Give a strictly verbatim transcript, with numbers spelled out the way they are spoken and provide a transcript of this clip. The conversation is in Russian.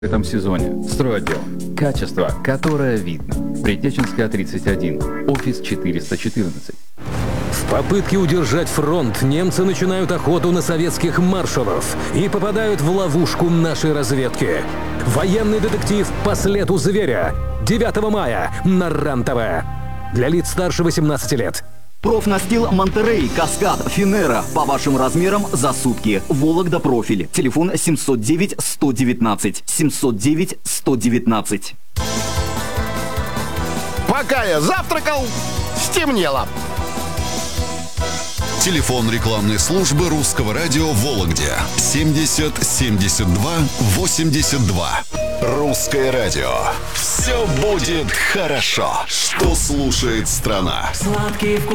В этом сезоне стройотдел. Качество, которое видно. Притеченская, тридцать один. Офис четыреста четырнадцать. В попытке удержать фронт немцы начинают охоту на советских маршалов и попадают в ловушку нашей разведки. Военный детектив «По следу зверя» девятого мая на РЕН-ТВ. Для лиц старше восемнадцати лет. Профнастил Монтерей, Каскад, Финера. По вашим размерам за сутки. Вологда профиль. Телефон семьсот девять сто девятнадцать. семьсот девять сто девятнадцать. Пока я завтракал, стемнело. Телефон рекламной службы русского радио в Вологде семьдесят семьдесят два восемьдесят два. Русское радио. Все будет хорошо. Что слушает страна? Сладкий вкус.